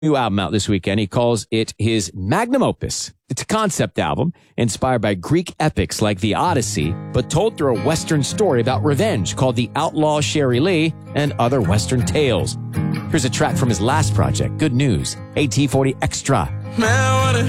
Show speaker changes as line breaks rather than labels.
new album out this weekend. He calls it his magnum opus. It's a concept album inspired by Greek epics like the Odyssey, but told through a Western story about revenge called The Outlaw Sherry Lee and Other Western Tales. Here's a track from his last project, Good News, AT40 Extra.